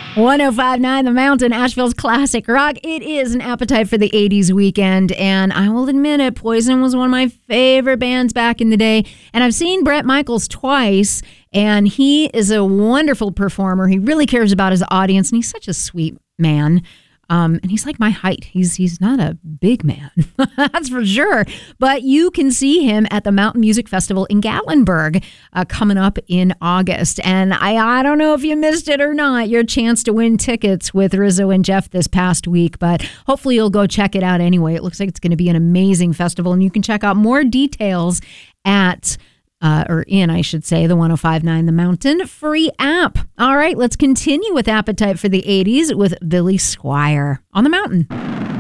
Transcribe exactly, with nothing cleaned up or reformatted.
one oh five point nine The Mountain, Asheville's classic rock. It is an appetite for the eighties weekend, and I will admit it, Poison was one of my favorite bands back in the day, and I've seen Bret Michaels twice, and he is a wonderful performer. He really cares about his audience, and he's such a sweet man. Um, and he's like my height. He's he's not a big man, that's for sure. But you can see him at the Mountain Music Festival in Gatlinburg uh, coming up in August. And I, I don't know if you missed it or not, your chance to win tickets with Rizzo and Jeff this past week. But hopefully you'll go check it out anyway. It looks like it's going to be an amazing festival. And you can check out more details at Uh, or in, I should say, the one oh five point nine The Mountain free app. All right, let's continue with Appetite for the eighties with Billy Squier on the Mountain.